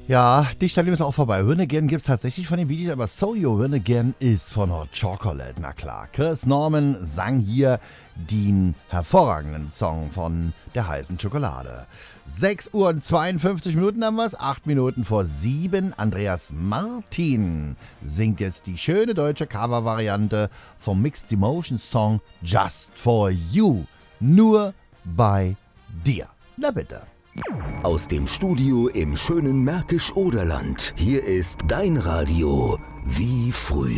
Ja, die Stelle ist auch vorbei. Run Again gibt es tatsächlich von den Bee Gees, aber So You Run Again ist von Hot Chocolate, na klar. Chris Norman sang hier den hervorragenden Song von der heißen Schokolade. 6:52 haben wir es, 8 Minuten vor 7. Andreas Martin singt jetzt die schöne deutsche Cover-Variante vom Mixed Emotion Song Just For You. Nur bei dir. Na bitte. Aus dem Studio im schönen Märkisch-Oderland. Hier ist dein Radio wie früher.